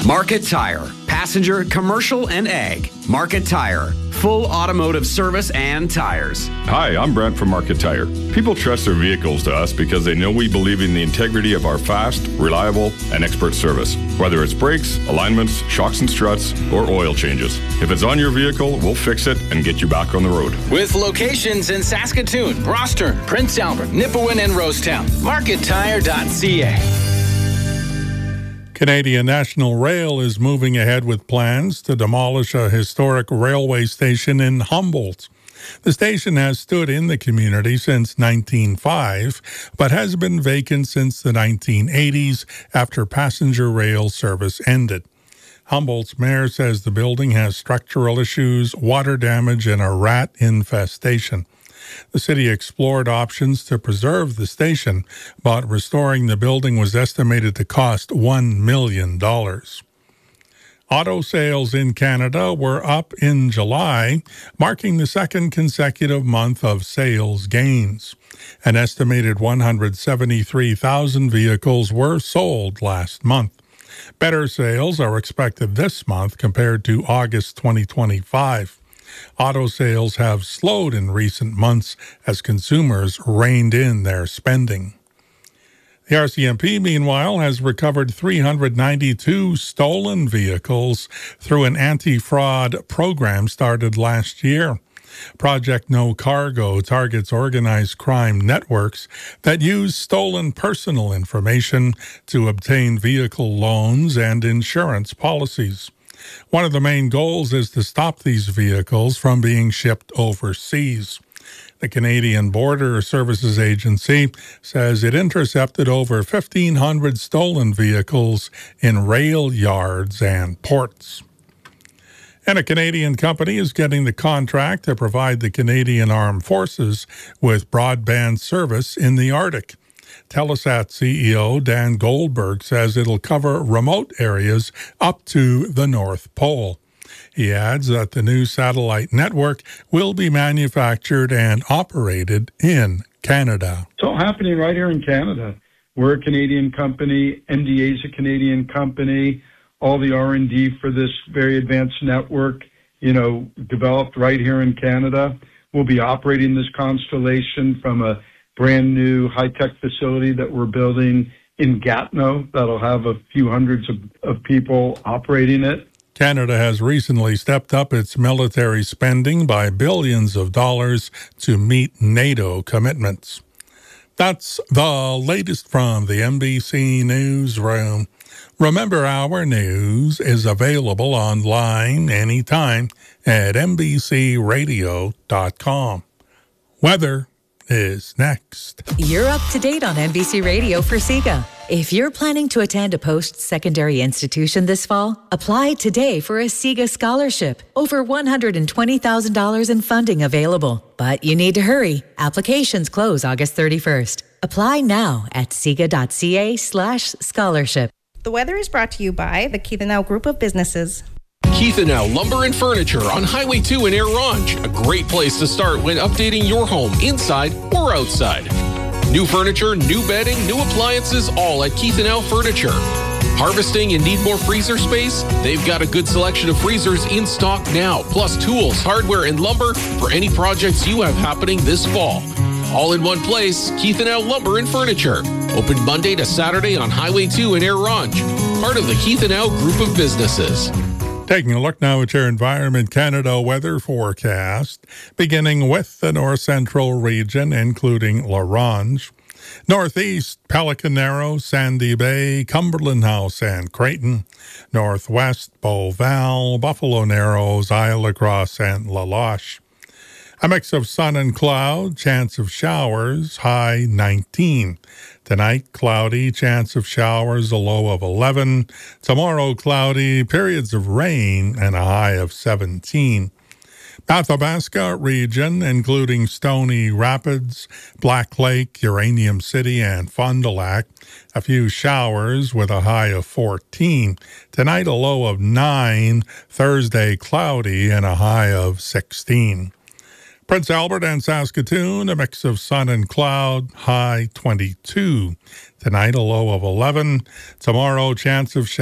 Market Tire, passenger, commercial, and ag. Market Tire, full automotive service and tires. Hi, I'm Brent from Market Tire. People trust their vehicles to us because they know we believe in the integrity of our fast, reliable, and expert service. Whether it's brakes, alignments, shocks and struts, or oil changes. If it's on your vehicle, we'll fix it and get you back on the road. With locations in Saskatoon, Broston, Prince Albert, Nipawin, and Rosetown. MarketTire.ca. Canadian National Rail is moving ahead with plans to demolish a historic railway station in Humboldt. The station has stood in the community since 1905, but has been vacant since the 1980s after passenger rail service ended. Humboldt's mayor says the building has structural issues, water damage, and a rat infestation. The city explored options to preserve the station, but restoring the building was estimated to cost $1 million. Auto sales in Canada were up in July, marking the second consecutive month of sales gains. An estimated 173,000 vehicles were sold last month. Better sales are expected this month compared to August 2025. Auto sales have slowed in recent months as consumers reined in their spending. The RCMP, meanwhile, has recovered 392 stolen vehicles through an anti-fraud program started last year. Project No Cargo targets organized crime networks that use stolen personal information to obtain vehicle loans and insurance policies. One of the main goals is to stop these vehicles from being shipped overseas. The Canadian Border Services Agency says it intercepted over 1,500 stolen vehicles in rail yards and ports. And a Canadian company is getting the contract to provide the Canadian Armed Forces with broadband service in the Arctic. Telesat CEO Dan Goldberg says it'll cover remote areas up to the North Pole. He adds that the new satellite network will be manufactured and operated in Canada. It's all happening right here in Canada. We're a Canadian company. MDA is a Canadian company. All the R&D for this very advanced network, developed right here in Canada. We'll be operating this constellation from a brand new high-tech facility that we're building in Gatineau that'll have a few hundreds of people operating it. Canada has recently stepped up its military spending by billions of dollars to meet NATO commitments. That's the latest from the NBC Newsroom. Remember, our news is available online anytime at NBCRadio.com. Weather is next. You're up to date on NBC Radio for SIGA. If you're planning to attend a post-secondary institution this fall, apply today for a SIGA scholarship. Over $120,000 in funding available. But you need to hurry. Applications close August 31st. Apply now at siga.ca/scholarship. The weather is brought to you by the Keithenau Group of Businesses. Keithenau Lumber and Furniture on Highway 2 in Air Ronge. A great place to start when updating your home inside or outside. New furniture, new bedding, new appliances, all at Keithenau Furniture. Harvesting and need more freezer space? They've got a good selection of freezers in stock now, plus tools, hardware, and lumber for any projects you have happening this fall. All in one place, Keithenau Lumber and Furniture. Open Monday to Saturday on Highway 2 in Air Ronge. Part of the Keithenau Group of Businesses. Taking a look now at your Environment Canada weather forecast, beginning with the north central region, including La Ronge. Northeast, Pelican Narrow, Sandy Bay, Cumberland House, and Creighton. Northwest, Beauval, Buffalo Narrows, Isle La Crosse, and La Loche. A mix of sun and cloud, chance of showers, high 19. Tonight, cloudy, chance of showers, a low of 11. Tomorrow, cloudy, periods of rain, and a high of 17. Athabasca region, including Stony Rapids, Black Lake, Uranium City, and Fond du Lac. A few showers with a high of 14. Tonight, a low of 9. Thursday, cloudy, and a high of 16. Prince Albert and Saskatoon, a mix of sun and cloud, high 22. Tonight, a low of 11. Tomorrow, chance of showers.